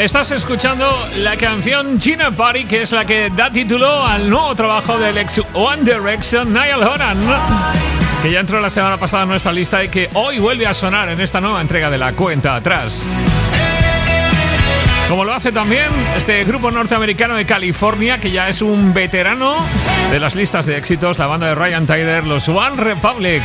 Estás escuchando la canción Gina Party, que es la que da título al nuevo trabajo del ex One Direction, Niall Horan, que ya entró la semana pasada en nuestra lista y que hoy vuelve a sonar en esta nueva entrega de La Cuenta Atrás. Como lo hace también este grupo norteamericano de California, que ya es un veterano de las listas de éxitos, la banda de Ryan Tedder, los One Republic.